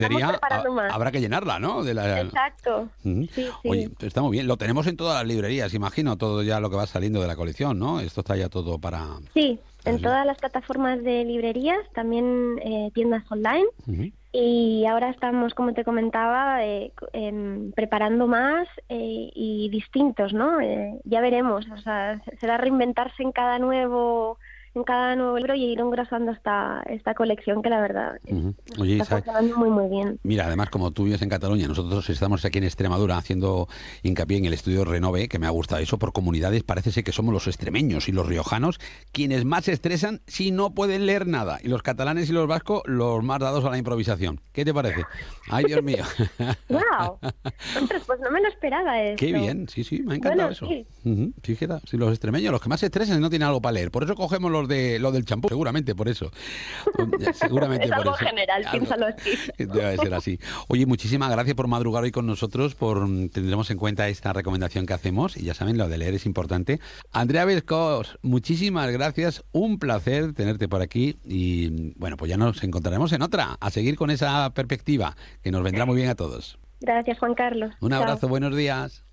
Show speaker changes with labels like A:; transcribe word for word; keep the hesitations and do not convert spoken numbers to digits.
A: Estamos
B: Sería,
A: preparando más.
B: habrá que llenarla, ¿no? De la...
A: Exacto.
B: Ujú.
A: Sí, sí.
B: Oye, está muy bien. Lo tenemos en todas las librerías, imagino, todo ya lo que va saliendo de la colección, ¿no? Esto está ya todo para...
A: Sí,
B: para
A: en todas las plataformas de librerías, también eh, tiendas online.
B: Ujú.
A: Y ahora estamos, como te comentaba, eh, co- em, preparando más eh, y distintos, ¿no? Eh, ya veremos, o sea, se- será reinventarse en cada nuevo, en cada nuevo libro y ir engrosando esta, esta colección que la verdad eh,
B: Ujú.
A: nos
B: Oye,
A: está
B: Isaac,
A: funcionando muy, muy bien.
B: mira, además, como tú vives en Cataluña, nosotros estamos aquí en Extremadura haciendo hincapié en el estudio Renove, que me ha gustado eso, por comunidades parece ser que somos los extremeños y los riojanos quienes más se estresan si no pueden leer nada, y los catalanes y los vascos los más dados a la improvisación. ¿Qué te parece? Ay, Dios mío.
A: ¡Wow! Ostras, pues no me lo esperaba
B: Qué
A: esto.
B: bien, sí, sí, me ha encantado
A: Bueno,
B: eso.
A: sí.
B: Ujú, sí, que da. Sí, los extremeños, los que más se estresan y no tienen algo para leer. Por eso cogemos los de los del champú, seguramente por eso. Um, Seguramente
A: Es
B: por
A: algo
B: eso.
A: general,
B: Algo-
A: piénsalo así.
B: Debe ser así. Oye, muchísimas gracias por madrugar hoy con nosotros, por tendremos en cuenta esta recomendación que hacemos, y ya saben, lo de leer es importante. Andrea Vescos, muchísimas gracias, un placer tenerte por aquí, y bueno, pues ya nos encontraremos en otra, a seguir con esa perspectiva, que nos vendrá muy bien a todos.
A: Gracias, Juan Carlos.
B: Un
A: Chao.
B: abrazo, buenos días.